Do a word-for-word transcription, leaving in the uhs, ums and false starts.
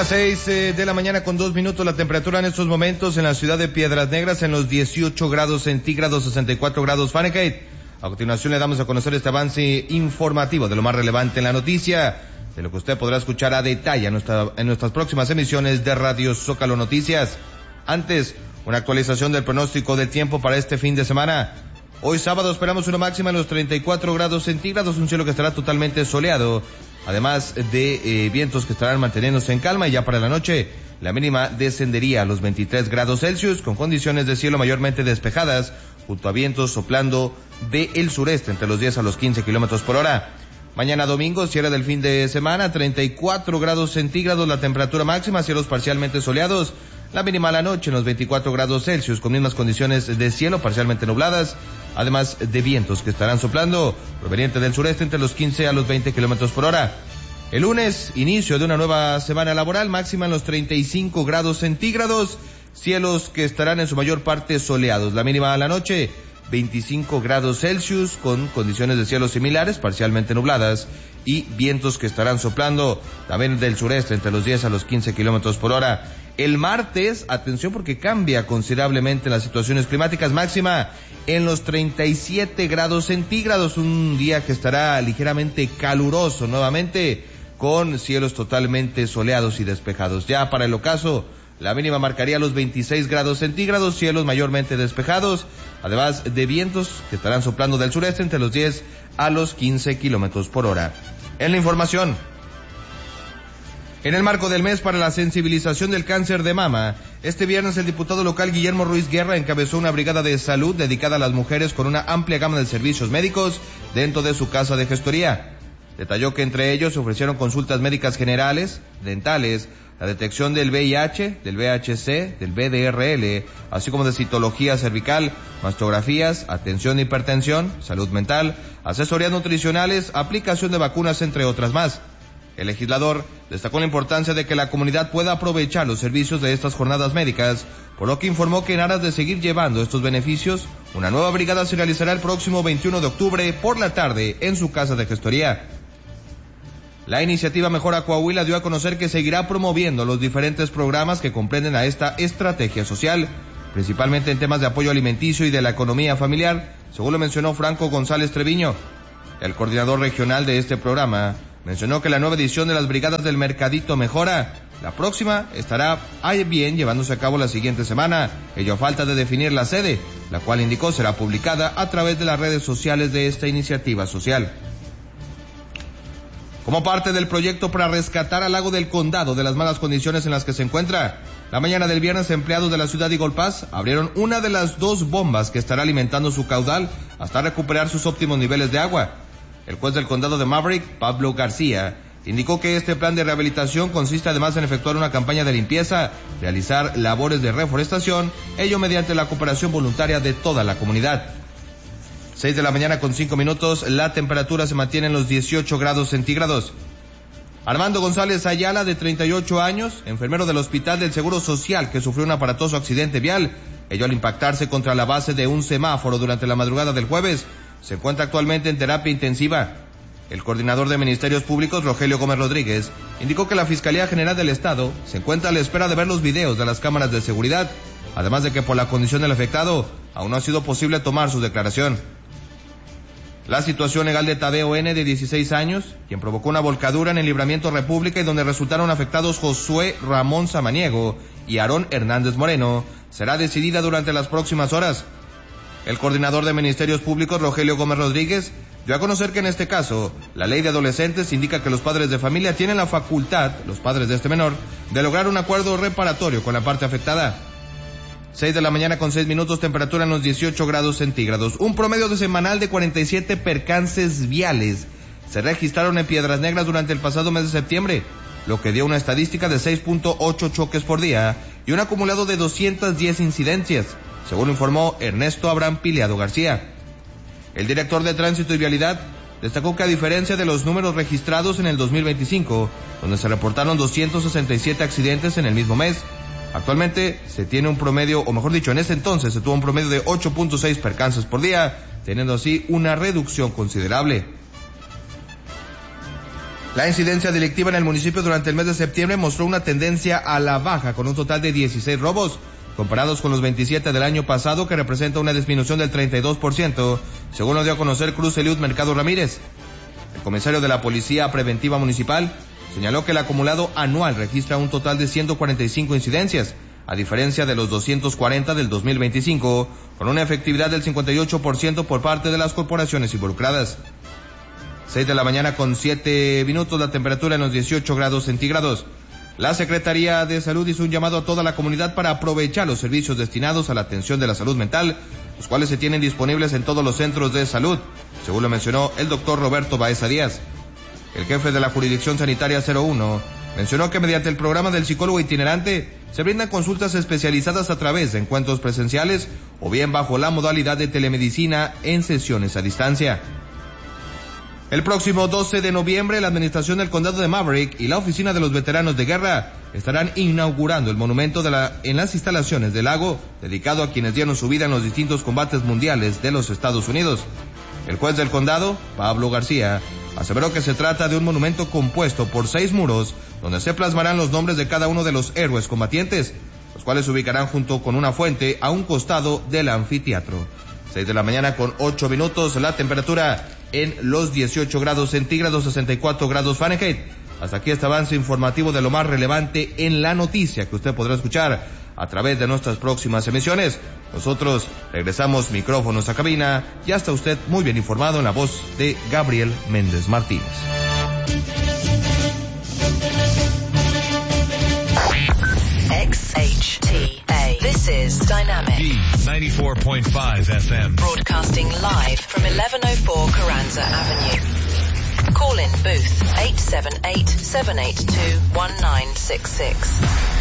las seis eh, de la mañana con dos minutos, la temperatura en estos momentos en la ciudad de Piedras Negras en los dieciocho grados centígrados, sesenta y cuatro grados Fahrenheit. A continuación le damos a conocer este avance informativo de lo más relevante en la noticia, de lo que usted podrá escuchar a detalle en, nuestra, en nuestras próximas emisiones de Radio Zócalo Noticias. Antes, una actualización del pronóstico del tiempo para este fin de semana. Hoy sábado esperamos una máxima en los treinta y cuatro grados centígrados, un cielo que estará totalmente soleado, además de eh, vientos que estarán manteniéndose en calma, y ya para la noche la mínima descendería a los veintitrés grados Celsius, con condiciones de cielo mayormente despejadas, junto a vientos soplando del sureste entre los diez a los quince kilómetros por hora. Mañana domingo, cierre del fin de semana, treinta y cuatro grados centígrados la temperatura máxima, cielos parcialmente soleados, la mínima a la noche en los veinticuatro grados Celsius, con mismas condiciones de cielo parcialmente nubladas, además de vientos que estarán soplando proveniente del sureste entre los quince a los veinte kilómetros por hora. El lunes, inicio de una nueva semana laboral, máxima en los treinta y cinco grados centígrados, cielos que estarán en su mayor parte soleados, la mínima a la noche veinticinco grados Celsius, con condiciones de cielo similares, parcialmente nubladas, y vientos que estarán soplando también del sureste entre los diez a los quince kilómetros por hora. El martes, atención porque cambia considerablemente las situaciones climáticas, máxima en los treinta y siete grados centígrados, un día que estará ligeramente caluroso nuevamente, con cielos totalmente soleados y despejados. Ya para el ocaso, la mínima marcaría los veintiséis grados centígrados, cielos mayormente despejados, además de vientos que estarán soplando del sureste entre los diez a los quince kilómetros por hora. En la información, en el marco del mes para la sensibilización del cáncer de mama, este viernes el diputado local Guillermo Ruiz Guerra encabezó una brigada de salud dedicada a las mujeres con una amplia gama de servicios médicos dentro de su casa de gestoría. Detalló que entre ellos se ofrecieron consultas médicas generales, dentales, la detección del V I H, del V H C, del V D R L, así como de citología cervical, mastografías, atención de hipertensión, salud mental, asesorías nutricionales, aplicación de vacunas, entre otras más. El legislador destacó la importancia de que la comunidad pueda aprovechar los servicios de estas jornadas médicas, por lo que informó que en aras de seguir llevando estos beneficios, una nueva brigada se realizará el próximo veintiuno de octubre por la tarde en su casa de gestoría. La iniciativa Mejora Coahuila dio a conocer que seguirá promoviendo los diferentes programas que comprenden a esta estrategia social, principalmente en temas de apoyo alimenticio y de la economía familiar, según lo mencionó Franco González Treviño. El coordinador regional de este programa mencionó que la nueva edición de las Brigadas del Mercadito Mejora, la próxima, estará bien llevándose a cabo la siguiente semana, ello a falta de definir la sede, la cual indicó será publicada a través de las redes sociales de esta iniciativa social. Como parte del proyecto para rescatar al lago del Condado de las malas condiciones en las que se encuentra, la mañana del viernes empleados de la ciudad de Eagle Pass abrieron una de las dos bombas que estará alimentando su caudal hasta recuperar sus óptimos niveles de agua. El juez del condado de Maverick, Pablo García, indicó que este plan de rehabilitación consiste además en efectuar una campaña de limpieza, realizar labores de reforestación, ello mediante la cooperación voluntaria de toda la comunidad. seis de la mañana con cinco minutos, la temperatura se mantiene en los dieciocho grados centígrados. Armando González Ayala, de treinta y ocho años, enfermero del Hospital del Seguro Social, que sufrió un aparatoso accidente vial, ello al impactarse contra la base de un semáforo durante la madrugada del jueves, se encuentra actualmente en terapia intensiva. El coordinador de Ministerios Públicos, Rogelio Gómez Rodríguez, indicó que la Fiscalía General del Estado se encuentra a la espera de ver los videos de las cámaras de seguridad, además de que por la condición del afectado, aún no ha sido posible tomar su declaración. La situación legal de Tadeo N., de dieciséis años, quien provocó una volcadura en el Libramiento República y donde resultaron afectados Josué Ramón Samaniego y Aarón Hernández Moreno, será decidida durante las próximas horas. El coordinador de Ministerios Públicos, Rogelio Gómez Rodríguez, dio a conocer que en este caso, la ley de adolescentes indica que los padres de familia tienen la facultad, los padres de este menor, de lograr un acuerdo reparatorio con la parte afectada. seis de la mañana con seis minutos, temperatura en los dieciocho grados centígrados. Un promedio de semanal de cuarenta y siete percances viales se registraron en Piedras Negras durante el pasado mes de septiembre, lo que dio una estadística de seis punto ocho choques por día y un acumulado de doscientas diez incidencias, según informó Ernesto Abraham Pileado García. El director de Tránsito y Vialidad destacó que a diferencia de los números registrados en el dos mil veinticinco, donde se reportaron doscientos sesenta y siete accidentes en el mismo mes, actualmente se tiene un promedio, o mejor dicho, en ese entonces se tuvo un promedio de ocho punto seis percances por día, teniendo así una reducción considerable. La incidencia delictiva en el municipio durante el mes de septiembre mostró una tendencia a la baja, con un total de dieciséis robos, comparados con los veintisiete del año pasado, que representa una disminución del treinta y dos por ciento, según lo dio a conocer Cruz Eliud Mercado Ramírez. El comisario de la Policía Preventiva Municipal señaló que el acumulado anual registra un total de ciento cuarenta y cinco incidencias, a diferencia de los doscientos cuarenta del dos mil veinticinco, con una efectividad del cincuenta y ocho por ciento por parte de las corporaciones involucradas. seis de la mañana con siete minutos, la temperatura en los dieciocho grados centígrados. La Secretaría de Salud hizo un llamado a toda la comunidad para aprovechar los servicios destinados a la atención de la salud mental, los cuales se tienen disponibles en todos los centros de salud, según lo mencionó el doctor Roberto Baeza Díaz. El jefe de la Jurisdicción Sanitaria cero uno mencionó que mediante el programa del psicólogo itinerante se brindan consultas especializadas a través de encuentros presenciales o bien bajo la modalidad de telemedicina en sesiones a distancia. El próximo doce de noviembre, la Administración del Condado de Maverick y la Oficina de los Veteranos de Guerra estarán inaugurando el monumento de la, en las instalaciones del lago, dedicado a quienes dieron su vida en los distintos combates mundiales de los Estados Unidos. El juez del condado, Pablo García, aseveró que se trata de un monumento compuesto por seis muros, donde se plasmarán los nombres de cada uno de los héroes combatientes, los cuales se ubicarán junto con una fuente a un costado del anfiteatro. seis de la mañana con ocho minutos, la temperatura en los dieciocho grados centígrados, sesenta y cuatro grados Fahrenheit. Hasta aquí este avance informativo de lo más relevante en la noticia, que usted podrá escuchar a través de nuestras próximas emisiones. Nosotros regresamos micrófonos a cabina. Ya está usted muy bien informado en la voz de Gabriel Méndez Martínez. X H T A. This is Dynamic D ninety-four point five F M. Broadcasting live from eleven oh four Carranza Avenue. Call in booth eight seven eight, seven eight two, one nine six six.